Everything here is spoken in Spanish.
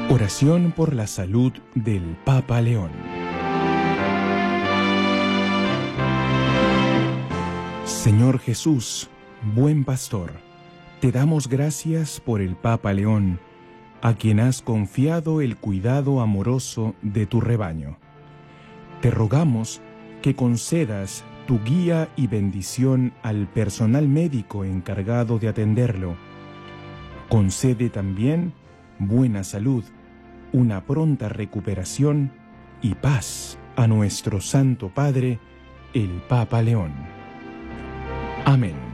Oración por la salud del Papa León. Señor Jesús, buen pastor, te damos gracias por el Papa León, a quien has confiado el cuidado amoroso de tu rebaño. Te rogamos que concedas tu guía y bendición al personal médico encargado de atenderlo. Concede también buena salud, una pronta recuperación y paz a nuestro Santo Padre, el Papa León. Amén.